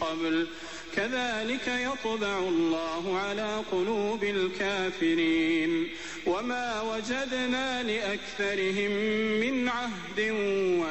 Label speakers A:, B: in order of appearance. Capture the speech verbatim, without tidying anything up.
A: قبل كذلك يطبع الله على قلوب الكافرين وما وجدنا لأكثرهم من عهد